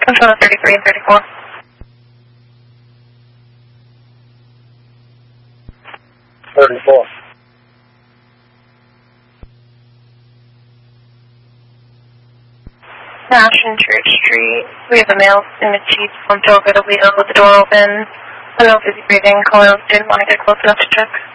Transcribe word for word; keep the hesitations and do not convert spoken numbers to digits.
Control thirty-three and thirty-four. thirty-four. Nash and Church Street. We have a male in the Jeep bumped over the wheel with the door open. A little busy breathing. Coils didn't want to get close enough to check.